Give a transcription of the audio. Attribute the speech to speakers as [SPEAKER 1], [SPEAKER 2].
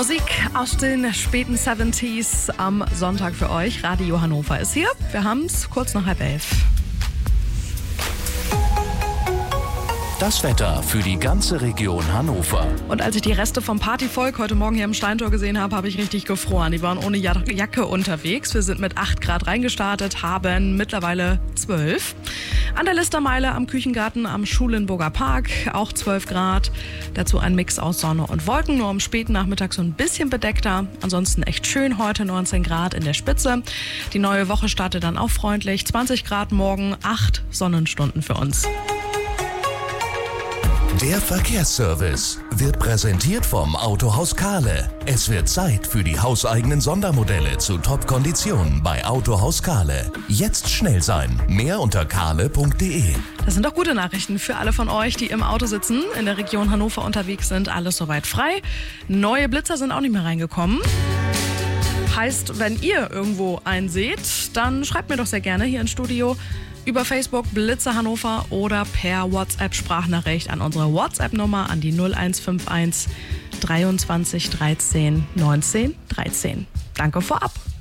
[SPEAKER 1] Musik aus den späten 70s am Sonntag für euch. Radio Hannover ist hier. Wir haben es kurz nach 10:30.
[SPEAKER 2] Das Wetter für die ganze Region Hannover.
[SPEAKER 1] Und als ich die Reste vom Partyvolk heute Morgen hier im Steintor gesehen habe, habe ich richtig gefroren. Die waren ohne Jacke unterwegs. Wir sind mit 8 Grad reingestartet, haben mittlerweile 12. An der Listermeile am Küchengarten am Schulenburger Park auch 12 Grad. Dazu ein Mix aus Sonne und Wolken, nur am späten Nachmittag so ein bisschen bedeckter. Ansonsten echt schön heute, 19 Grad in der Spitze. Die neue Woche startet dann auch freundlich. 20 Grad morgen, 8 Sonnenstunden für uns.
[SPEAKER 2] Der Verkehrsservice wird präsentiert vom Autohaus Kahle. Es wird Zeit für die hauseigenen Sondermodelle zu Top-Konditionen bei Autohaus Kahle. Jetzt schnell sein. Mehr unter kahle.de.
[SPEAKER 1] Das sind doch gute Nachrichten für alle von euch, die im Auto sitzen, in der Region Hannover unterwegs sind. Alles soweit frei. Neue Blitzer sind auch nicht mehr reingekommen. Heißt, wenn ihr irgendwo einen seht, dann schreibt mir doch sehr gerne hier ins Studio über Facebook Blitzer Hannover oder per WhatsApp-Sprachnachricht an unsere WhatsApp-Nummer an die 0151 23 13 19 13. Danke vorab.